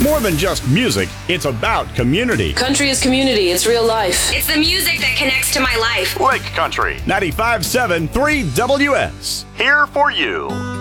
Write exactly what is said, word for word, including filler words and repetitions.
More than just music, it's about community. Country is community. It's real life. It's the music that connects to my life. Lake Country. ninety-five point seven three W S. Here for you.